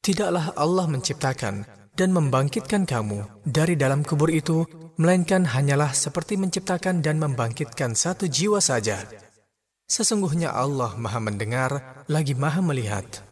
Tidaklah Allah menciptakan dan membangkitkan kamu dari dalam kubur itu, melainkan hanyalah seperti menciptakan dan membangkitkan satu jiwa saja. Sesungguhnya Allah Maha mendengar lagi Maha melihat.